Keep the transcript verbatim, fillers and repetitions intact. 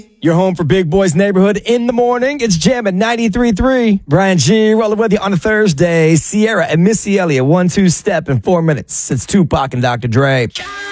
You're home for Big Boy's Neighborhood in the morning. It's Jam at ninety-three point three. Brian G. rolling with you on a Thursday. Sierra and Missy Elliott, one two step in four minutes. It's Tupac and Doctor Dre.